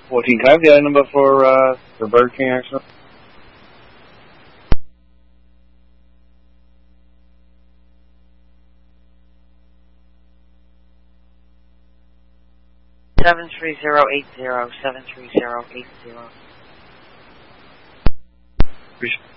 14, can I have the item number for the Burger King accident? 73080. 73080.